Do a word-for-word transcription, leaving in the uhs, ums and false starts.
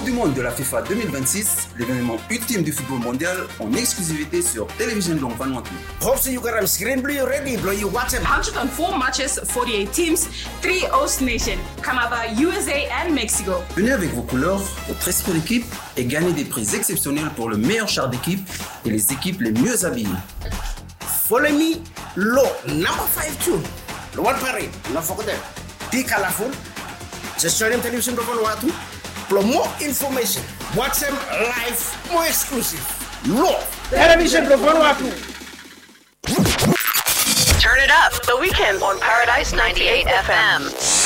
du Monde de la FIFA deux mille vingt-six, l'événement ultime du football mondial en exclusivité sur Télévision Long Vanuatu. Hopefully you got a screen blue ready, bro. You watch it. one hundred four matches, forty-eight teams, three host nations, Canada, U S A and Mexico. Venez avec vos couleurs, votre esprit d'équipe et gagnez des prix exceptionnels pour le meilleur char d'équipe et les équipes les mieux habillées. Follow me, low number five two. The one parade, not forget. Be colorful. Just show them television from Vanuatu. For more information, watch them live, more exclusive. Low television from Vanuatu. Turn it up, the weekend on Paradise ninety-eight F M.